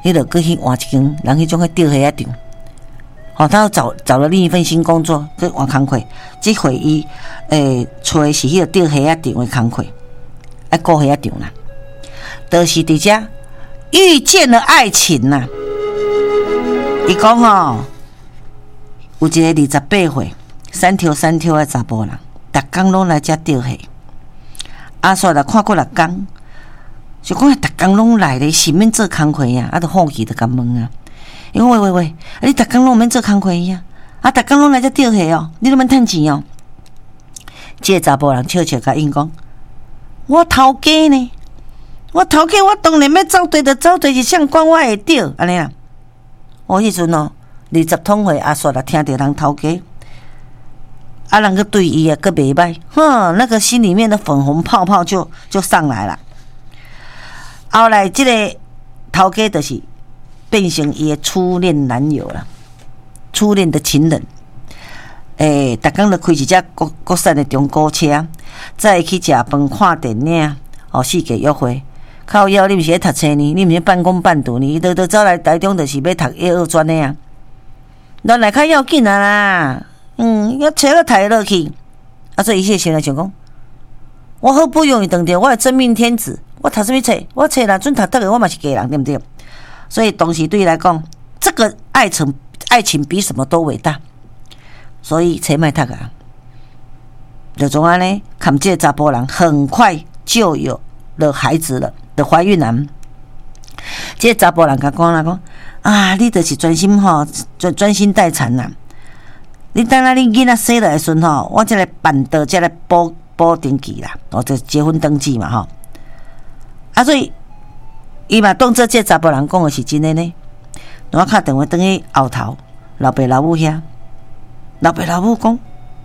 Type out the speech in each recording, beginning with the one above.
迄个去换一间人迄种个钓虾场。他又找了另一份新工作，去换工课。这回伊找的是迄个钓虾场的工课，顾虾场啦。就是伫遮遇见了爱情啦。伊讲有一个28岁，三条的查甫人，逐工拢来遮钓虾。阿煞来看过6工，就讲逐工拢来咧，是免做工课呀，就放弃，就甲问啊。伊讲喂，你逐工拢免做工课呀？逐工拢来遮钓虾哦，你都免趁钱哦。这个查甫人笑甲因讲：我头家呢？我头家，我当然要走对，就走对，是谁管我会钓？安尼啦。迄阵20通岁阿煞来听到人头家，人个对伊个袂歹，那个心里面的粉红泡泡就上来了。后来这个头家就是变成伊的初恋男友了，初恋的情人。逐工就开一只国产的中古车，再去食饭、看电影，世界约会。靠腰，你毋是咧读册呢？你毋是半工半读呢？伊都走来台中，就是要读1、2专的啊。咱来较要紧啊啦，要车都抬落去。所以伊先来想讲，我好不容易等到我的真命天子，我读什么册？我册啦，准读得的，我嘛是家人，对不对？所以当时对伊来讲，这个爱情比什么都伟大。所以册卖读啊，就总安尼，看这个查甫人很快就有了孩子了。的怀孕啊，这个查甫人甲讲啦，讲你就是专心待产啦。你等下你囡仔生来的时阵我才来办到，才来补登记啦，就结婚登记嘛所以伊嘛当做这个查甫人讲的是真的呢。我敲电话等去后头老爸老母遐，老爸老母讲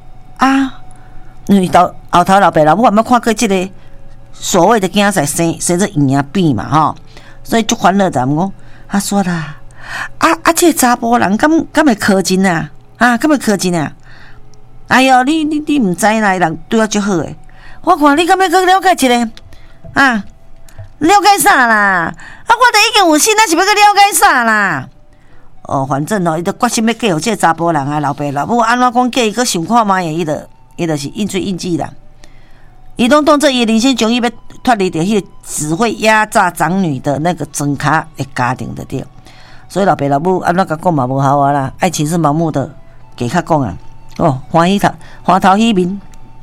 因为后头老爸老母还没看过这个。所谓的囝仔生做婴儿病嘛所以就欢乐咱们讲，他说啦，这查甫人敢会靠近啊？敢会靠近啊？哎哟，你唔知啦，人对我足好诶。我看你敢要去了解一个了解啥啦？我都已经有心，是要去了解啥啦？反正伊就决心要嫁互这个查甫人老爸老母安怎讲嫁伊，佮想看卖伊就是应催应记啦。伊拢当做伊人生中伊要脱离掉迄个只会压榨长女的那个装卡的家庭的对，所以老爸老母安怎甲讲嘛无效啊啦，爱情是盲目的，加较讲啊，欢头喜面，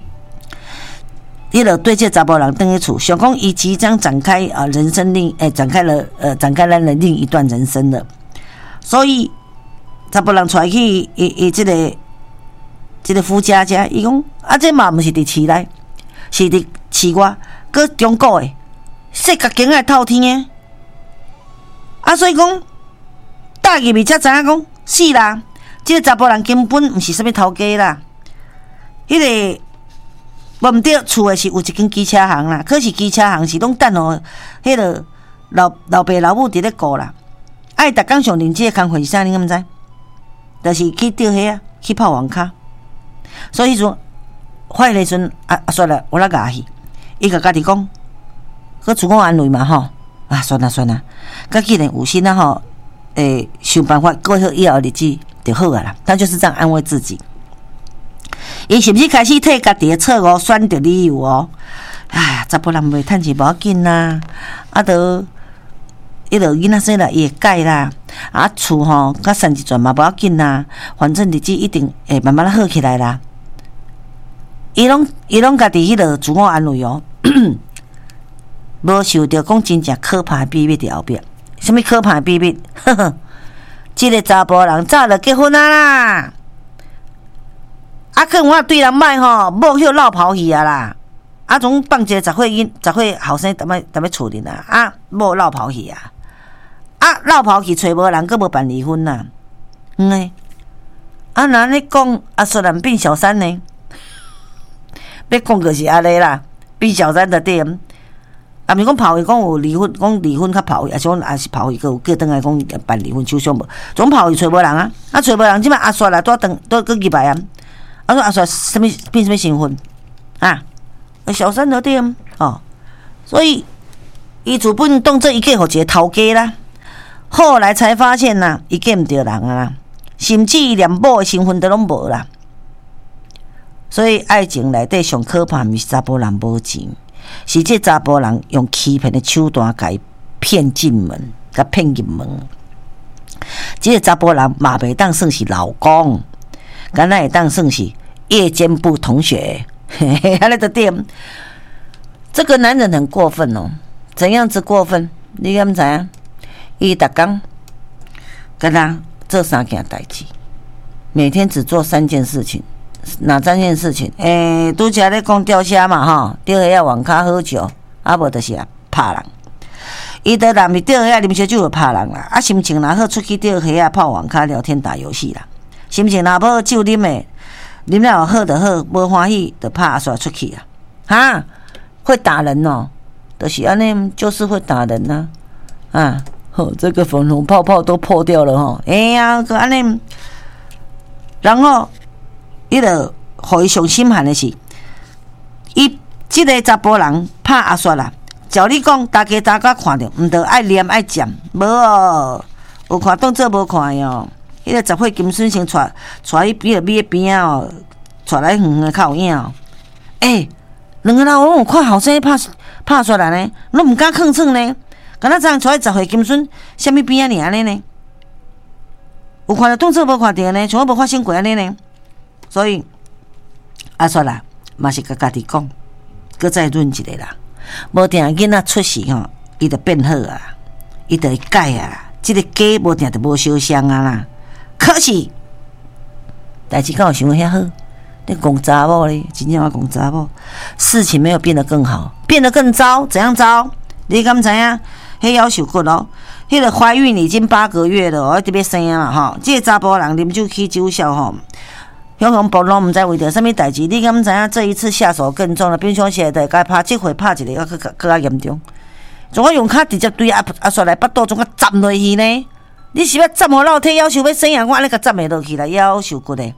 伊就对这查甫人转去厝，想讲伊即将展开人生展开了另一段人生了，所以查甫人出来去伊这个夫家，伊讲这嘛毋是伫市内。是伫市外，搁中国诶，说甲境爱透天诶，所以讲，大入去才知影讲，是啦，这个查甫人根本毋是啥物头家啦，迄个无毋对，厝诶是有一间机车行啦，可是机车行是拢等迄个老爸老母伫咧顾啦，逐工上认真诶工课是啥？你敢知？就是去钓虾去泡网咖，所以说。发现的时阵算了，我来咬去。伊甲家己讲，佮自我安慰嘛算啦，佮既然有心想办法过好以后日子就好啦。他就是这样安慰自己。伊是不是开始替家己的错误选择理由查甫人袂趁钱无要紧啦，就囡仔生来伊会改啦，厝较散一转嘛无要紧啦，反正日子一定会慢慢好起来啦。伊拢家己迄个自我安慰无受到讲真正可怕的秘密伫后壁。什么可怕的秘密？这个查甫人早就结婚啦，可能我对人歹某迄落跑去啦，总放一个10岁后生踮咧厝里啦，某落跑去落跑去找无人，佫无办离婚啦。若你讲虽然变小三呢？要讲就是安尼啦，变小三的对，毋是讲跑去讲有离婚，讲离婚较跑去，也是跑去个有叫转来讲办离婚手续无，总跑去找无人找无人，即摆阿刷啦都搁入来说阿刷什么变什么身份小三的对所以伊自本当做伊嫁互一个头家啦， 后来才发现呐，伊见唔到人啊啦，甚至连某的身份都拢无啦。所以爱情内底上可怕，毋是查甫人无钱，是这查甫人用欺骗的手段甲伊骗进门，甲骗入门。这个查甫人嘛袂当算是老公，敢若会当算是夜间部同学，嘿嘿，安尼就对。这个男人很过分哦，怎样子过分？你敢知影？伊逐工跟他做3件代志，每天只做3件事情。哪3件事情？拄则咧讲钓虾嘛吼，钓虾网咖喝酒，啊无就是拍人。伊在南面钓虾啉烧酒就拍人啦，啊心情若好出去钓虾泡网咖聊天打游戏啦，心情若无酒啉的，啉了好就好，无欢喜就拍煞出去啊，哈，会打人哦，就是安尼，就是会打人呐，啊。这个粉红泡泡都破掉了吼！哎呀，个安尼，然后伊就互伊上心寒的是，伊即个查甫人拍阿雪啦，照你讲，大家看着，毋得爱念爱占，无哦，有看当做无看哟。迄个十岁金孙先带伊比个米边啊哦，带来远远较有影哦。两个人拢有看后生拍雪啦呢，拢毋敢吭吭呢。敢若昨带10岁金孙，啥物边仔尔安尼呢？有看到当作无看到呢，像我无发生过安尼呢。所以阿雪啦，嘛是甲家己讲，搁再润一个啦。无定囡仔出事吼，伊就变好啊，伊就会改啊。即个家无定就无烧香啊啦。可是代志敢有想遐好？你讲查某咧，真正我讲查某，事情没有变得更好，变得更糟。怎样糟？你敢知影？迄夭寿骨哦，迄个怀孕已经8个月了哦，特别生啊吼。这个查甫人啉酒起酒效吼，雄雄暴露，毋知为着什么代志。你敢知影？这一次下手更重了，平常时会该拍，这回拍一个要更加严重。总我用脚直接对阿雪来巴肚，总我斩落去呢？你是要斩互老体夭寿要生啊？我安尼甲斩袂落去啦，夭寿骨的。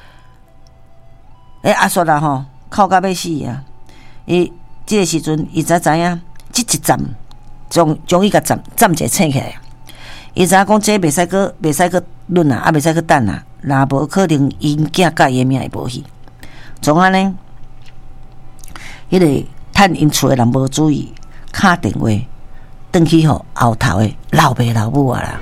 阿雪啦吼，哭到要死啊！伊这个时阵，伊知影，这一斩。将伊甲站一下醒起来，伊知影讲这袂使个论啊，袂使个等啊，若无可能因囝甲伊命会无去。从安尼，迄个趁因厝诶人无注意，敲电话，转去互后头诶老爸老母啊啦。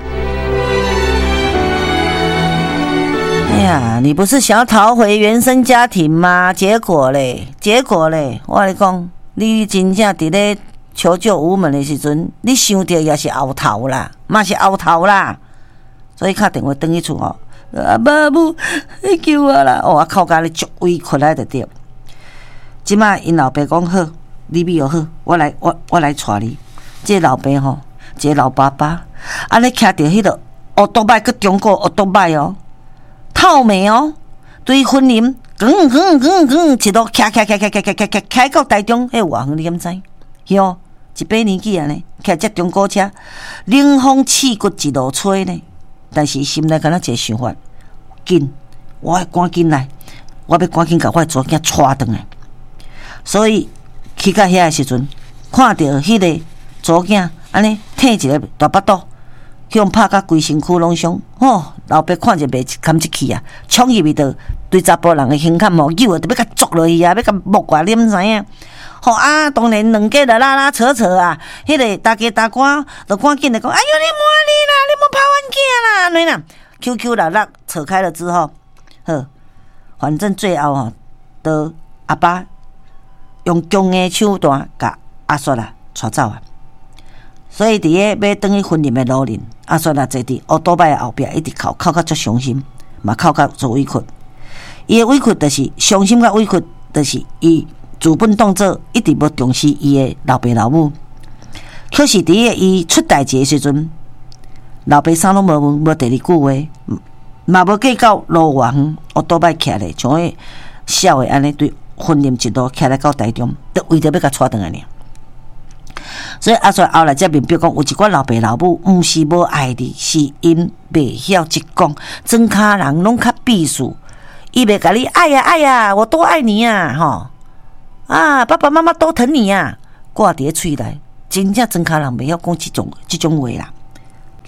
哎呀，你不是想要逃回原生家庭吗？结果嘞，我跟你讲，你真正伫咧。求救无门的时阵，你想到也是后头啦，嘛是后头啦，所以敲电话转去厝哦，爸母，你救我啦！哦，哭甲咧足委屈来就对。即摆因老爸讲好，你比较好，我来带你。这个老爸吼，一个老爸爸，安尼徛着迄个乌多摆去中国乌多摆哦，透明哦，对婚姻，一路开到台中，迄偌远你敢知？哟，一把年纪啊呢，骑只中古车，冷风刺骨一路吹呢。但是心内敢若一个想法，紧，我要赶紧来，我要赶紧甲我的左囝带转来。所以去到遐的时阵，看到迄个左囝安尼挺一个大巴肚，向拍甲规身躯拢伤。老爸看者袂堪一气啊，冲入去就对查甫人的胸坎吼，揪就要甲捉落去啊，要甲摸挂，你毋知影？当然两家就拉拉扯扯啊，迄个大家大官就赶紧来讲，哎呦你莫你啦，你莫拍阮囝啦，安尼啦 ，QQ 啦扯开了之后，反正最后吼，都阿爸用强的手段甲阿雪啦带走啊。所以伫个要转去婚姻的路程，阿雪啦坐伫乌多摆后壁，一直哭到足伤心，嘛哭到足委屈。伊的委屈就是伤心甲委屈，就是伊。资本动作一直无重视伊的老爸老母，可是伫个伊出代志的时阵，老爸啥拢无问，无第二句话，嘛无计较路远远，我倒摆徛咧，像迄小的安尼对婚姻一路徛来到台中，都为着要甲带转来呢。所以阿雪后来才明白讲，有一寡老爸老母毋是无爱你，是因袂晓即讲，庄卡人拢较避暑，伊袂甲你爱呀爱呀，我多爱你呀，吼。爸爸妈妈都疼你啊！挂伫咧喙内，真正庄卡人袂晓讲即种话啦。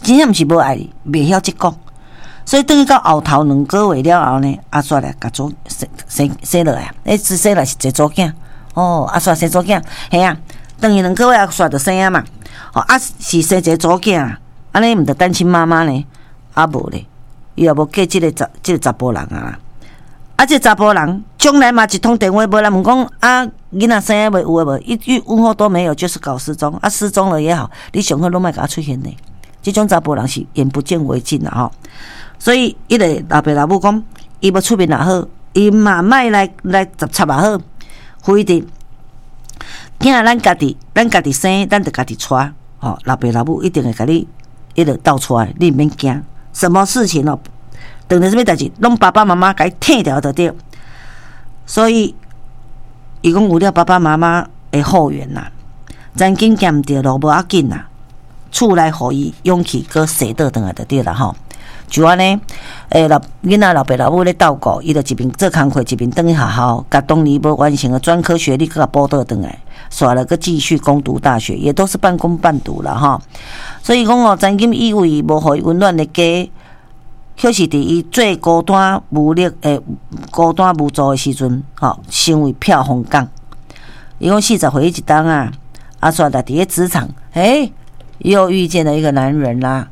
真正毋是无爱你，袂晓即讲。所以等于到后头2个月了后呢，阿煞来甲做生落来，生来是一组囝。阿煞生组囝，嘿啊，等于2个月阿煞就生啊嘛。是生一个组囝，安尼毋着单亲妈妈呢？无咧，伊也无嫁即个查甫人啊。即个查甫人将来嘛一通电话无人问讲囡仔生未有诶无？一问候都没有，就是搞失踪。失踪了也好，你上好拢莫甲出现呢。即种查甫人是眼不见为净啦吼。所以伊个老爸老母讲，伊要出面也好，伊嘛莫来插也好，非得囝咱家己生，咱着家己带。老爸老母一定会甲你一直倒出来，你毋免惊。什么事情等着什么代志，拢爸爸妈妈甲伊听掉就对。所以伊讲有了爸爸妈妈的后援啦，咱紧行毋着路无要紧啦，厝内互伊勇气，搁坐倒转来就对啦吼。就安尼，囡仔老爸老母咧照顾，伊就一边做工课，一边转去学校，甲当年无完成的专科学历，搁甲补倒转来，刷了个继续攻读大学，也都是半工半读啦哈。所以讲曾经以为无互伊温暖的家，却是伫伊最孤单无力孤单无助的时阵，成为票风港。伊讲40岁一当啊，刷了伫咧职场，又遇见了一个男人啦，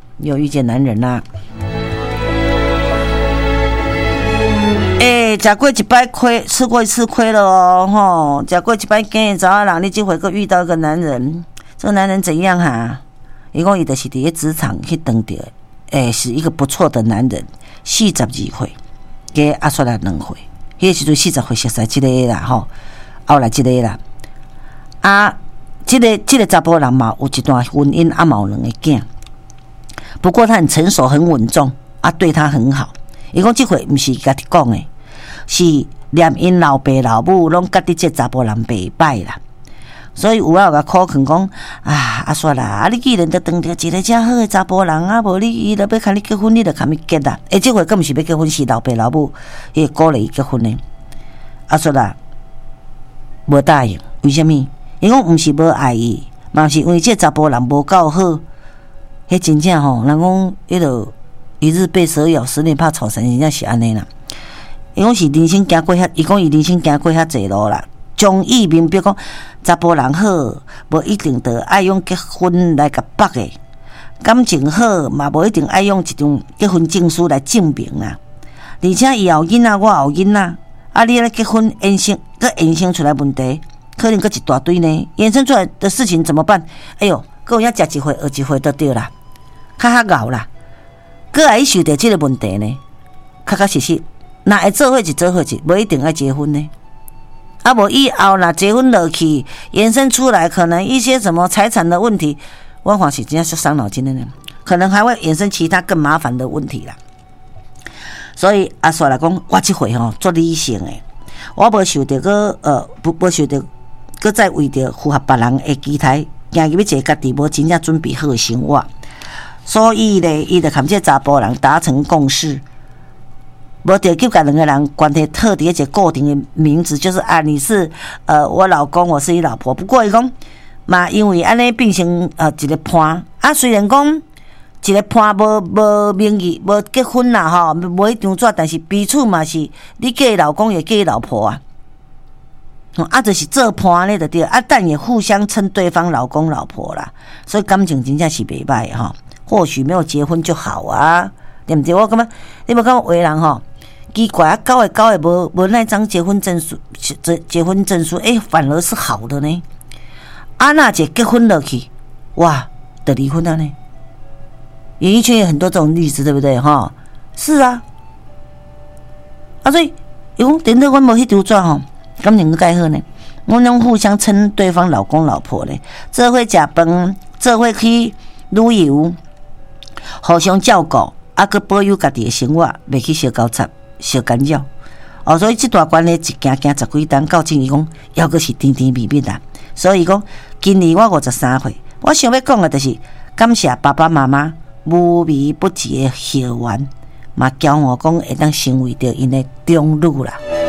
吃过一摆亏，吃过一次亏了哦，吃过一摆羹，查某人你这回个遇到一个男人，这个男人怎样哈？伊讲伊就是伫咧职场去当着，是一个不错的男人，42岁，加阿刷来2岁，迄个时阵40岁熟识这个啦吼，后来这个啦，这个查甫人嘛有一段婚姻，嘛有2个囝，不过他很成熟，很稳重，对他很好。伊讲这回毋是家己讲的。是连因老爸老母拢觉得这查甫人袂歹啦，所以有甲苦劝讲阿煞啦，你既然都当着一个遮好的查甫人无你伊就要甲你结婚，你就甲伊结啦。这回根本是要结婚，是老爸老母伊鼓励伊结婚的。煞啦，无答应，为什么？伊讲毋是无爱伊，嘛是因为这查甫人无够好。迄真正吼，人讲迄落一日被蛇咬，10年怕草绳，真正是安尼啦。伊讲是人生行过伊讲伊人生行过遐济路啦，忠义明白讲查甫人好，无一定得爱用结婚来甲绑的；感情好，嘛无一定爱用一张结婚证书来证明啦。而且伊有囡仔，我有囡仔，你来结婚衍生出来问题，可能搁一大堆呢。衍生出来的事情怎么办？搁有遐食一回学一回就对啦，较熬啦，搁会受到这个问题呢，确实。那会做伙就做伙去，无一定要结婚呢。无以后若结婚落去，衍生出来可能一些什么财产的问题，我看是真正是伤脑筋的呢，可能还会衍生其他更麻烦的问题啦。所以煞来讲，我这回做理性的，我无受到无受到，搁再为着符合别人的期待，行入要一个家己无真正准备好的生活，所以咧，伊就含这查甫人达成共识。无着叫甲2个人关系特别一个固定的名字，就是你是我老公，我是你老婆。不过伊讲嘛，因为安尼变成一个伴虽然讲一个伴无名义无结婚啦吼，无迄张纸，但是彼此嘛是你嫁老公也嫁老婆就是做伴咧就对但也互相称对方老公老婆啦，所以感情真正是袂歹或许没有结婚就好对不对？我感觉你无感觉有人奇怪搞的无那张结婚证书，反而是好的呢。那姐结婚了去，哇，得离婚了呢。演艺圈有很多这种例子，对不对是啊。所以伊讲等到阮无迄张纸感情该好呢。阮拢互相称对方老公老婆呢，做伙食饭，做伙去旅游，互相照顾，佮保有家己的生活，袂去小交叉。小干扰所以这段关系一行10几单，到今伊讲还阁是甜甜蜜蜜啦。所以讲今年我53岁，我想要讲的就是感谢爸爸妈妈无微不至的孝缘，嘛骄傲讲会当成为着因的长女啦。